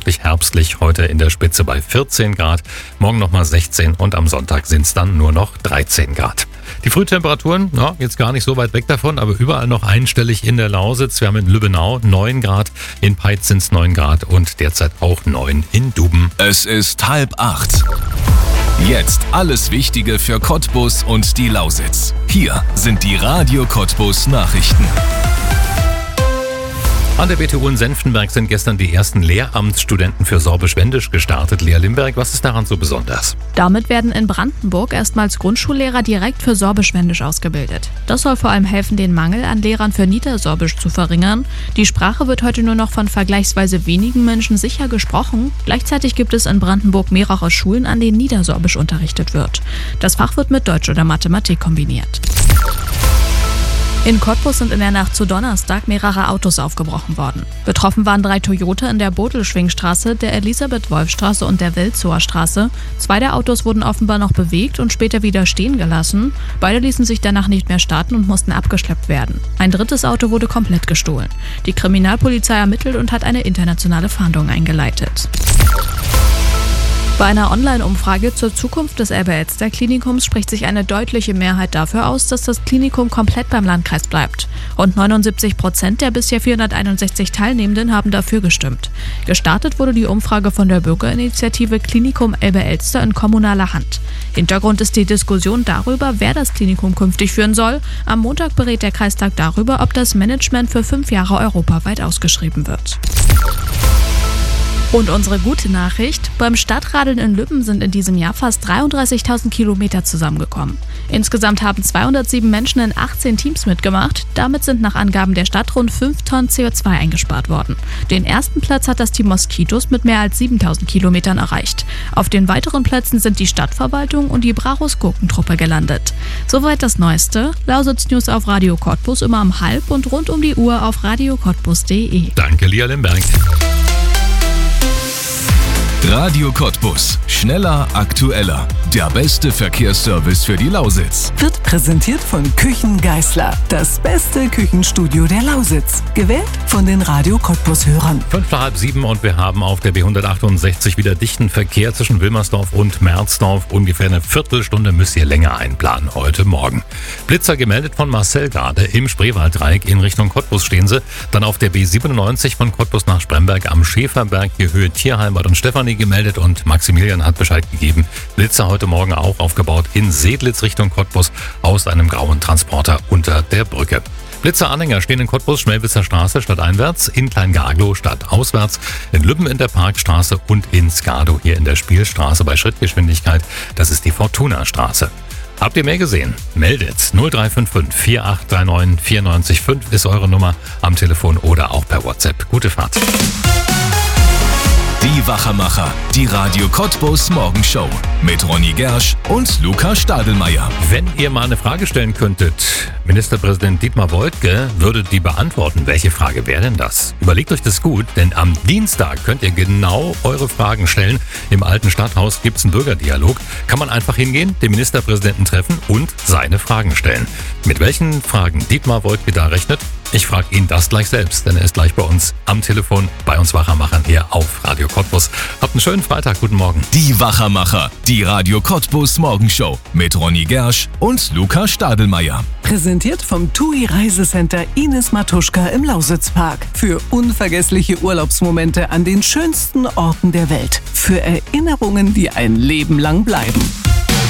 wirklich herbstlich. Heute in der Spitze bei 14 Grad, morgen nochmal 16 und am Sonntag sind es dann nur noch 13 Grad. Die Frühtemperaturen, jetzt gar nicht so weit weg davon, aber überall noch einstellig in der Lausitz. Wir haben in Lübbenau 9 Grad, in Peitz sind es 9 Grad und derzeit auch 9 in Duben. Es ist 7:30. Jetzt alles Wichtige für Cottbus und die Lausitz. Hier sind die Radio Cottbus Nachrichten. An der BTU in Senftenberg sind gestern die ersten Lehramtsstudenten für Sorbisch-Wendisch gestartet. Lea Limberg, was ist daran so besonders? Damit werden in Brandenburg erstmals Grundschullehrer direkt für Sorbisch-Wendisch ausgebildet. Das soll vor allem helfen, den Mangel an Lehrern für Niedersorbisch zu verringern. Die Sprache wird heute nur noch von vergleichsweise wenigen Menschen sicher gesprochen. Gleichzeitig gibt es in Brandenburg mehrere Schulen, an denen Niedersorbisch unterrichtet wird. Das Fach wird mit Deutsch oder Mathematik kombiniert. In Cottbus sind in der Nacht zu Donnerstag mehrere Autos aufgebrochen worden. Betroffen waren 3 Toyota in der Bodelschwingstraße, der Elisabeth-Wolf-Straße und der Wilzower Straße. 2 der Autos wurden offenbar noch bewegt und später wieder stehen gelassen. Beide ließen sich danach nicht mehr starten und mussten abgeschleppt werden. Ein 3. Auto wurde komplett gestohlen. Die Kriminalpolizei ermittelt und hat eine internationale Fahndung eingeleitet. Bei einer Online-Umfrage zur Zukunft des Elbe-Elster-Klinikums spricht sich eine deutliche Mehrheit dafür aus, dass das Klinikum komplett beim Landkreis bleibt. Rund 79% der bisher 461 Teilnehmenden haben dafür gestimmt. Gestartet wurde die Umfrage von der Bürgerinitiative Klinikum Elbe-Elster in kommunaler Hand. Hintergrund ist die Diskussion darüber, wer das Klinikum künftig führen soll. Am Montag berät der Kreistag darüber, ob das Management für 5 Jahre europaweit ausgeschrieben wird. Und unsere gute Nachricht: Beim Stadtradeln in Lübben sind in diesem Jahr fast 33.000 Kilometer zusammengekommen. Insgesamt haben 207 Menschen in 18 Teams mitgemacht. Damit sind nach Angaben der Stadt rund 5 Tonnen CO2 eingespart worden. Den ersten Platz hat das Team Moskitos mit mehr als 7.000 Kilometern erreicht. Auf den weiteren Plätzen sind die Stadtverwaltung und die Brachus Gurkentruppe gelandet. Soweit das Neueste. Lausitz News auf Radio Cottbus immer um 12:30 und rund um die Uhr auf radiocottbus.de. Danke, Lea Limberg. Radio Cottbus. Schneller, aktueller. Der beste Verkehrsservice für die Lausitz. Wird präsentiert von Küchen Geisler. Das beste Küchenstudio der Lausitz. Gewählt von den Radio Cottbus-Hörern. 6:55 und wir haben auf der B168 wieder dichten Verkehr zwischen Wilmersdorf und Merzdorf. Ungefähr eine Viertelstunde müsst ihr länger einplanen heute Morgen. Blitzer gemeldet von Marcel gerade im Spreewalddreieck in Richtung Cottbus stehen sie. Dann auf der B97 von Cottbus nach Spremberg am Schäferberg, hier Höhe Tierheimbad und Stefanie gemeldet und Maximilian hat Bescheid gegeben. Blitzer heute Morgen auch aufgebaut in Sedlitz Richtung Cottbus aus einem grauen Transporter unter der Brücke. Blitzeranhänger stehen in Cottbus Schmelwitzer Straße stadteinwärts, in Kleingaglow stadtauswärts, in Lübben in der Parkstraße und in Skado hier in der Spielstraße bei Schrittgeschwindigkeit. Das ist die Fortuna-Straße. Habt ihr mehr gesehen? Meldet 0355 4839 945 ist eure Nummer am Telefon oder auch per WhatsApp. Gute Fahrt. Die Wachermacher, die Radio Cottbus Morgenshow mit Ronny Gersch und Luca Stadelmeier. Wenn ihr mal eine Frage stellen könntet, Ministerpräsident Dietmar Woidke würde die beantworten. Welche Frage wäre denn das? Überlegt euch das gut, denn am Dienstag könnt ihr genau eure Fragen stellen. Im alten Stadthaus gibt es einen Bürgerdialog. Kann man einfach hingehen, den Ministerpräsidenten treffen und seine Fragen stellen. Mit welchen Fragen Dietmar Woidke da rechnet? Ich frage ihn das gleich selbst, denn er ist gleich bei uns am Telefon, bei uns Wachermachern hier auf Radio Cottbus. Habt einen schönen Freitag, guten Morgen. Die Wachermacher, die Radio Cottbus Morgenshow mit Ronny Gersch und Luca Stadelmeier. Präsentiert vom TUI Reisecenter Ines Matuschka im Lausitzpark. Für unvergessliche Urlaubsmomente an den schönsten Orten der Welt. Für Erinnerungen, die ein Leben lang bleiben.